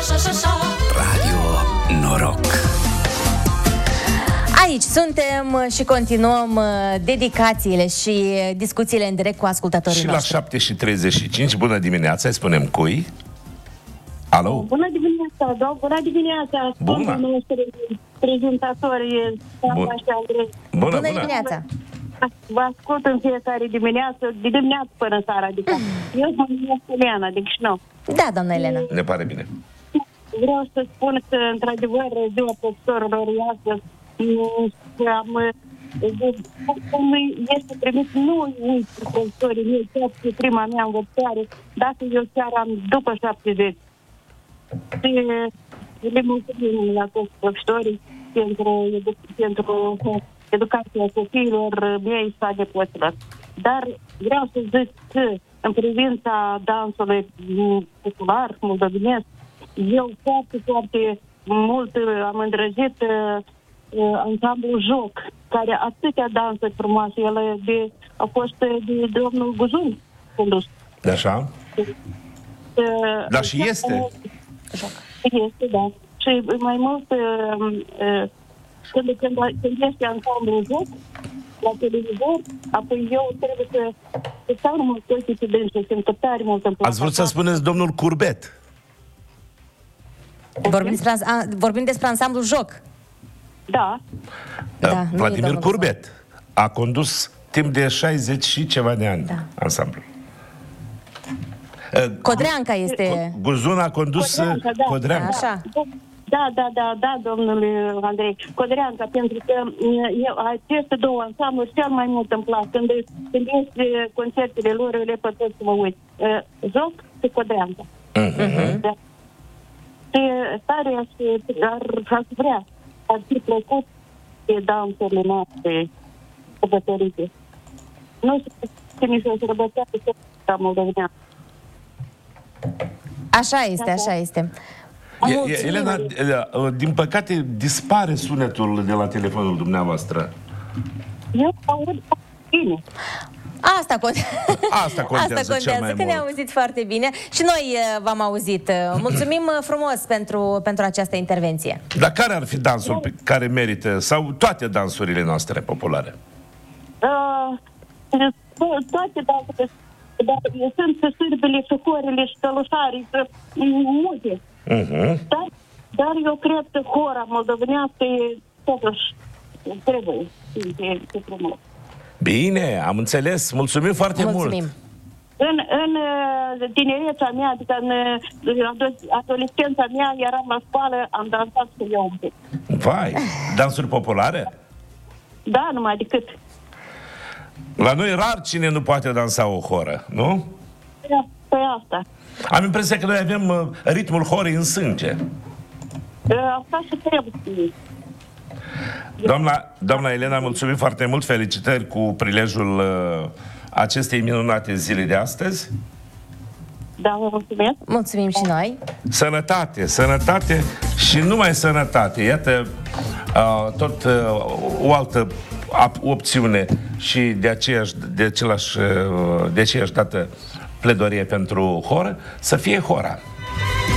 Radio Noroc. Aici suntem și continuăm dedicațiile și discuțiile în direct cu ascultătorii noștri. Și la 7:35, bună dimineața, îi spunem cui? Alo? Bună dimineața, bună dimineața. Bună. Prezentatori, Bună dimineața. Vă ascult în fiecare dimineață, de dimineață până seara. Adică eu mă numesc Elena din Chișinău. Da, doamna Elena. Ne pare bine. Vreau să spun că, într-adevăr, ziua profesorilor astăzi este primit, nu uit profesorii mei, chiar și prima mea învățare, dacă eu chiar am după 70. Și le mulțumim la toți profesorii pentru educația copiilor mei și a nepoților. Dar vreau să zic că, în privința dansului popular moldovenesc, eu foarte, foarte mult am îndrăgit ansamblul Joc, care atâtea dansuri frumoase. El a fost de domnul Guzun condus. Așa? Dar și este. Este, da. Și mai mult, când este ansamblul Joc la televizor, apoi eu trebuie să stau numai cu ochii dânsi, sunt tare mult în place. Ați vrut să spuneți domnul Curbet? Vorbim despre ansamblul Joc. Da. Da, Vladimir Curbet a condus timp de 60 și ceva de ani ansamblul. Codreanca este... Guzun a condus Codreanca. Așa. Da, domnule Andrei. Codreanca, pentru că aceste două ansambluri cel mai mult îmi plac. Când este concertele lor, eu le pot să mă uit. Joc și Codreanca. Da. Și tare aș vrea, ar fi plăcut de dansurile noastre sărbătorite. Nu știu ce mi se sărbătoare să moldovenească. Așa este, așa este. Elena, din păcate dispare sunetul de la telefonul dumneavoastră. Eu aud bine. Asta contează cel mai că mult. ne-am auzit foarte bine și noi v-am auzit. Mulțumim frumos pentru această intervenție. Dar care ar fi dansul pe care merită, sau toate dansurile noastre populare? Toate dansurile, dar sunt sârbele și corile și tălușarii, multe. Dar eu cred că hora moldovenească totuși trebuie să frumos. Bine, am înțeles. Mulțumim foarte mult. În tinerețea mea, adică în adolescența mea, eram la școală, am dansat cu eu un pic. Vai, dansuri populare? Da, numai decât. La noi rar cine nu poate dansa o horă, nu? Păi asta. Am impresia că noi avem ritmul horei în sânge. Asta și trebuie. Doamna Elena, mulțumim foarte mult, felicitări cu prilejul acestei minunate zile de astăzi. Da, vă mulțumesc. Mulțumim și noi. Sănătate și numai sănătate. Iată, tot o altă opțiune și de aceeași dată pledorie pentru horă, să fie hora.